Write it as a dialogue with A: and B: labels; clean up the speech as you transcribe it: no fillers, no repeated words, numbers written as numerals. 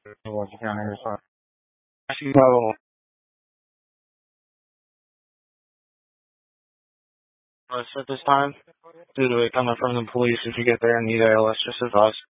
A: Milwaukee County response. Level. At this time, due to it coming from the police, if you get there and need ALS, just advise.